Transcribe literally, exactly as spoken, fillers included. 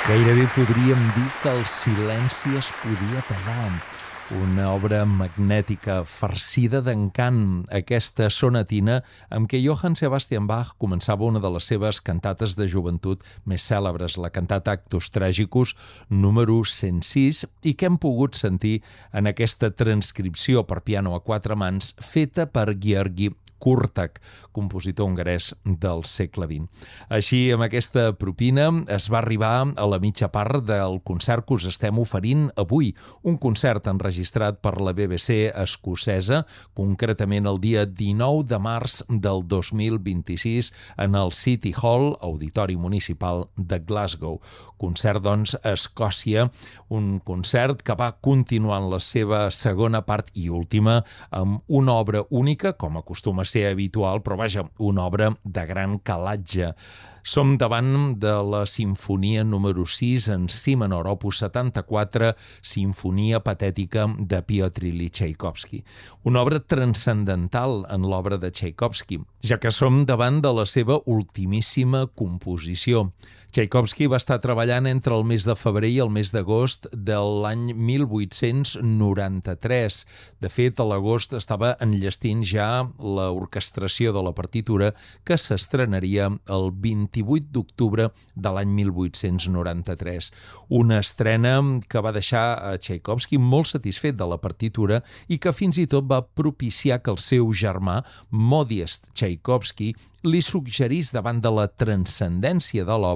Gairebé podríem dir que el silenci es podia tallar. Una obra magnètica, farcida d'encant, aquesta sonatina amb què Johann Sebastian Bach començava una de les seves cantates de joventut més cèlebres, la cantata Actus Tragicus, número cent sis, i que hem pogut sentir en aquesta transcripció per piano a quatre mans feta per György Kurtak, compositor hongarès del segle vint. Així, amb aquesta propina, es va arribar a la mitja part del concert que us estem oferint avui, un concert enregistrat per la B B C escocesa, concretament el dia dinou de març del dos mil vint-i-sis en el City Hall, Auditori Municipal de Glasgow. Concert, doncs, a Escòcia, un concert que va continuar en la seva segona part i última amb una obra única, com acostuma a ser habitual, però vaja, una obra de gran calatge. Som davant de la Simfonia número sis en si menor, opus setanta-quatre, Simfonia patètica de Piotr Ilyich Txaikovski. Una obra transcendental en l'obra de Txaikovski, ja que som davant de la seva ultimíssima composició. Txaikovski va estar treballant entre el mes de febrer i el mes d'agost de l'any mil vuit-cents noranta-tres. De fet, a l'agost estava enllestint ja l'orquestració de la partitura que s'estrenaria el vint-i-vuit d'octubre de l'any mil vuit-cents noranta-tres. Una estrena que va deixar a Txaikovski molt satisfet de la partitura i que fins i tot va propiciar que el seu germà, Modest Txaikovski, li suggerís davant de la transcendència de l'obra